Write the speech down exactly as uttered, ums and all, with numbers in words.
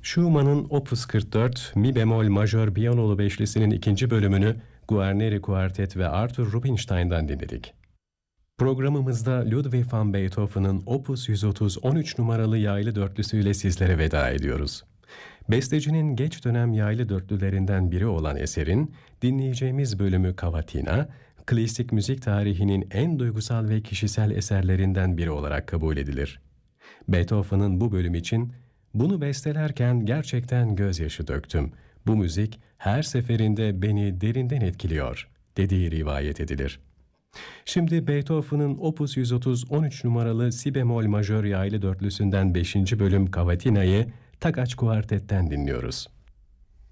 Schumann'ın Opus kırk dört, Mi bemol majör piyanolu beşlisinin ikinci bölümünü Guarneri Kuartet ve Arthur Rubinstein'dan dinledik. Programımızda Ludwig van Beethoven'ın Opus yüz otuz on üç numaralı yaylı dörtlüsüyle sizlere veda ediyoruz. Bestecinin geç dönem yaylı dörtlülerinden biri olan eserin dinleyeceğimiz bölümü Cavatina, klasik müzik tarihinin en duygusal ve kişisel eserlerinden biri olarak kabul edilir. Beethoven'ın bu bölüm için "Bunu bestelerken gerçekten gözyaşı döktüm. Bu müzik her seferinde beni derinden etkiliyor" dediği rivayet edilir. Şimdi Beethoven'ın Opus yüz otuz on üç numaralı si bemol majör yaylı dörtlüsünden beşinci bölüm Cavatina'yı Takacs Kuartet'ten dinliyoruz.